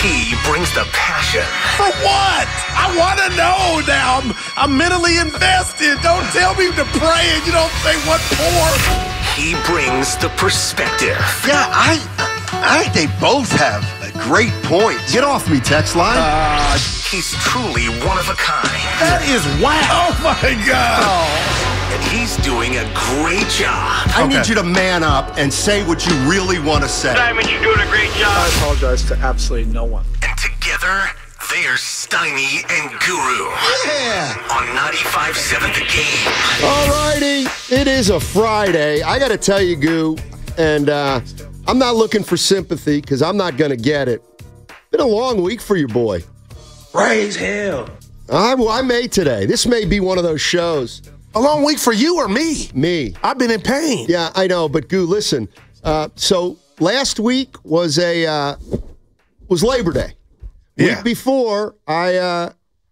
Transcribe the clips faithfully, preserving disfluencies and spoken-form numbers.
He brings the passion. For what? I want to know now. I'm, I'm mentally invested. Don't tell me to pray and you don't say what for. He brings the perspective. Yeah, I, I think they both have great points. Get off me, text line. Uh, he's truly one of a kind. That is wow. Oh, my God. Oh. And he's doing a great job. I Okay. need you to man up and say what you really want to say. Simon, you're doing a great job. I apologize to absolutely no one. And together, they're Steiny and Guru. Yeah. On ninety-five point seven The Game. All righty. It is a Friday. I got to tell you, Goo, and uh, I'm not looking for sympathy because I'm not going to get it. Been a long week for your boy. Raise hell. I, well, I may today. This may be one of those shows. A long week for you or me? Me. I've been in pain. Yeah, I know, but Goo, listen. Uh, so last week was a uh, was Labor Day. Yeah. Week before, I uh,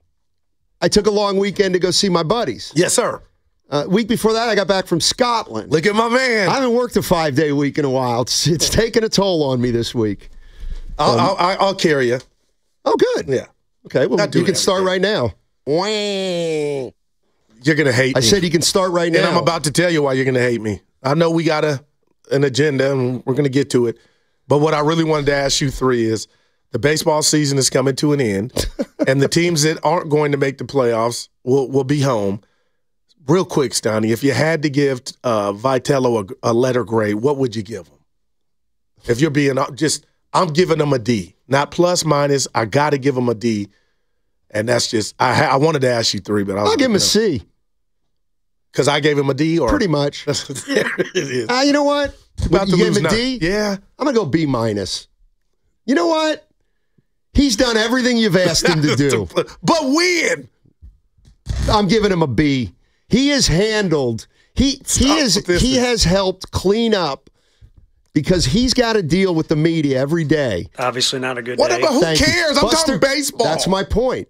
I took a long weekend to go see my buddies. Yes, sir. Uh, week before that, I got back from Scotland. Look at my man. I haven't worked a five-day week in a while. It's, it's taken a toll on me this week. I'll, Um, I'll, I'll carry you. Oh, good. Yeah. Okay, well, Not you doing can start everything. right now. Wah. You're going to hate I me. said you can start right now. And I'm about to tell you why you're going to hate me. I know we got a an agenda, and we're going to get to it. But what I really wanted to ask you three is, the baseball season is coming to an end, and the teams that aren't going to make the playoffs will, will be home. Real quick, Stoney, if you had to give uh, Vitello a, a letter grade, what would you give him? If you're being just, I'm giving him a D. Not plus, minus. I got to give him a D. And that's just, I, I wanted to ask you three, but I was I'll give him a C. Because I gave him a D? Or Pretty much. There it is. Uh, you know what? About you to gave lose him a now. D? Yeah. I'm going to go B minus. You know what? He's done everything you've asked him to do. But win. I'm giving him a B. He has handled, he he Stop is with this. he has helped clean up because he's got to deal with the media every day. Obviously not a good What day. about who Thank you. cares? I'm Buster- talking baseball. That's my point.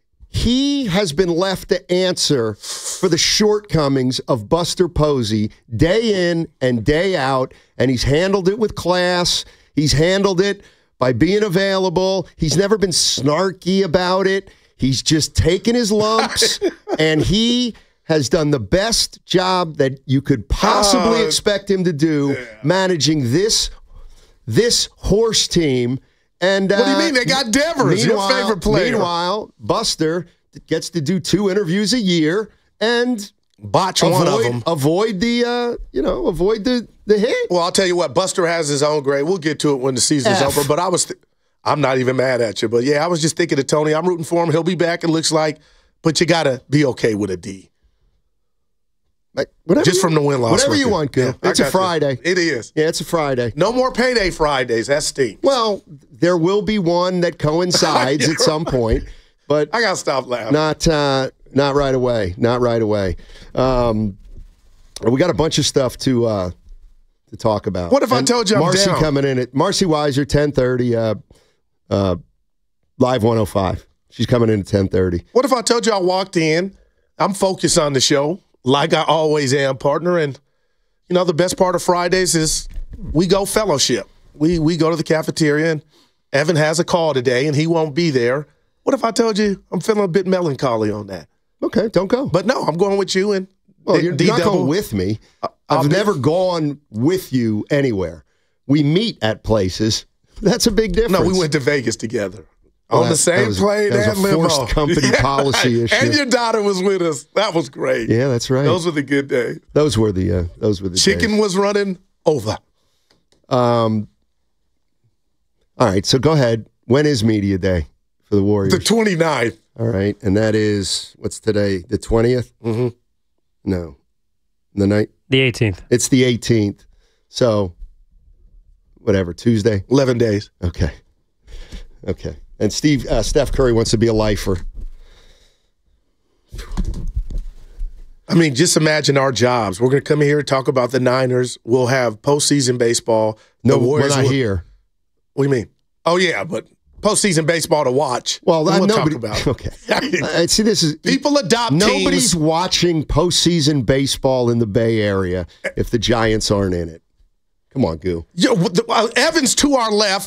He has been left to answer for the shortcomings of Buster Posey day in and day out, and he's handled it with class. He's handled it by being available. He's never been snarky about it. He's just taken his lumps, and he has done the best job that you could possibly Oh, expect him to do, yeah. managing this this horse team. And What do you uh, mean? They got Devers, your meanwhile- favorite player. Meanwhile, Buster gets to do two interviews a year and Botch avoid, one of them. avoid the uh, you know avoid the the hit. Well, I'll tell you what. Buster has his own grade. We'll get to it when the season's F. over. But I was, th- I'm not even mad at you. But yeah, I was just thinking of Tony. I'm rooting for him. He'll be back. It looks like, but you gotta be okay with a D. Like, whatever Just you- from the win loss. Whatever you record. want, Gil. Yeah, I It's a got you. Friday. It is. Yeah, it's a Friday. No more payday Fridays. That stinks. Well, there will be one that coincides You're at some point, but I gotta stop laughing. not uh, not right away. Not right away. Um, we got a bunch of stuff to uh, to talk about. What if I And told you I'm Marcy down? coming in at Marcy Weiser, ten thirty, uh, uh, live one oh five. She's coming in at ten thirty. What if I told you I walked in, I'm focused on the show, like I always am, partner, and you know the best part of Fridays is we go fellowship. We we go to the cafeteria, and Evan has a call today, and he won't be there. What if I told you I'm feeling a bit melancholy on that? Okay, don't go. But no, I'm going with you, and Well, you're D not double. going with me. I'll I've be- never gone with you anywhere. We meet at places. That's a big difference. No, we went to Vegas together. Well, on that- the same that was- plane that was and a limo. forced company policy issue. And your daughter was with us. That was great. Yeah, that's right. Those were the good days. Those were the uh, those were the Chicken days. was running over. Um. All right, so go ahead. When is media day for the Warriors? The twenty-ninth. All right, and that is what's today? The twentieth? Mm-hmm. No, the night. The eighteenth. It's the eighteenth. So, whatever. Tuesday. eleven days. Okay. Okay. And Steve, uh, Steph Curry wants to be a lifer. I mean, just imagine our jobs. We're going to come here and talk about the Niners. We'll have postseason baseball. No, the we're Warriors not will- here. What do you mean? Oh, yeah, but postseason baseball to watch. Well, we'll I, talk nobody. about it. Okay. I see. This is People adopt nobody's teams. watching postseason baseball in the Bay Area if the Giants aren't in it. Come on, Goo. Yeah, the- uh, Evans to our left,